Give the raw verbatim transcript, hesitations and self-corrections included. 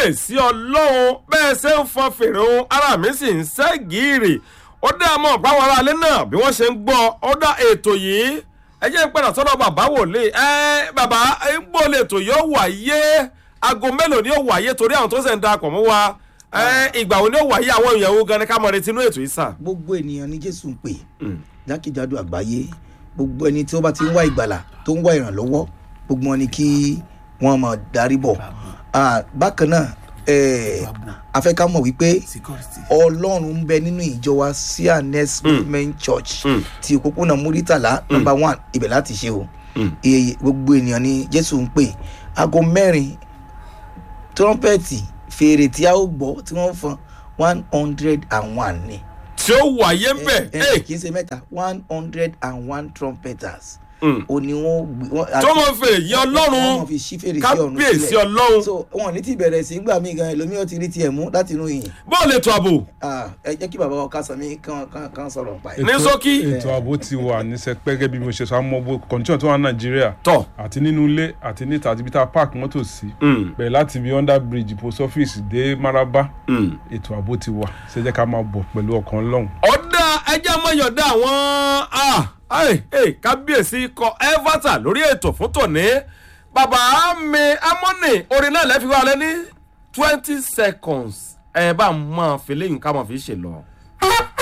kábíyèsí ọlọ́run bẹ́ẹ̀ ṣe ń fọn fèrè ohun ara mi sì ń ṣẹ́ gírì ó dá mọ̀ báwọn aráalé náà bí wọ́n ṣe ń gbọ́ ó dá ètò yìí ẹ jẹ́ ń padà sọ́dọ̀ bàbá wòlé ẹ bàbá ń gbọ́ lètò yóò wáyé aago mélòó ni yóò wáyé torí àwọn tó ṣẹ̀ ń darapọ̀ mọ́ wa ìgbà wo ni yóò wáyé àwọn èèyàn wo gan ni ká mọ̀ retí inú ètò yìí sà. gbogbo ènìyàn ni Jésù ń pè jákèjádò àgbáyé gbogbo ẹni tí ó bá ti ń wá ìgbàlà tó ń wá ìrànlọ́wọ́ gbogbo wọn ni kí wọ́n máa darí bọ̀ bákan náà a fẹ́ ká mọ̀ wípé ọlọ́run ń bẹ nínú ìjọ wa Cns Movement Church ti òpópónà Muritala number one ibẹ̀ láti ṣe o gbogbo ènìyàn ni Jésù ń pè aago mẹ́rin tírọ́mpẹ́ẹ̀tì fèrè tí a ó gbọ́ tí wọ́n fọn one hundred and one ni. tí ó wáyé ń bẹ̀. kì í ṣe mẹ́ta one hundred and one trumpeters. o ni wọn. tó mọ fèrè yí ọlọ́run kábíyèsí ọlọ́run. so wọn ní ti bẹ̀rẹ̀ sí gbà mí gan ẹlòmíràn ti rí tiẹ̀ mú láti inú yìí. bọ́ọ̀lù ètò ààbò. ẹ jẹ́ kí bàbá wa ká sọ mí kán sọ̀rọ̀ pa ẹ̀. ní ṣókí. ètò ààbò ti wà ní sẹpẹ́ gẹ́gẹ́ bí mo ṣe sọ àmọ́ bó kọ́ńtíọ̀n tó wà ní Nàìjíríà. tọ́ àti nínú ilé àti níta àti bí tá a park mọ́tò sí. bẹ̀rẹ̀ láti bí under bridge post office dé Maraba. ètò ààbò ti wà ṣe jẹ́ ká máa bọ̀ pẹ̀lú ọkàn lọ́hùn. ọ̀dà ẹjẹ́ mọ̀yọ̀dá àwọn kábíyèsí kọ everton lórí ètò fún tòní bàbá mi amọ́nì orin náà lẹ́fi wá lẹ́ ní twenty seconds ẹ̀ bá máa fi léyìn ká máa fi ṣe lọ.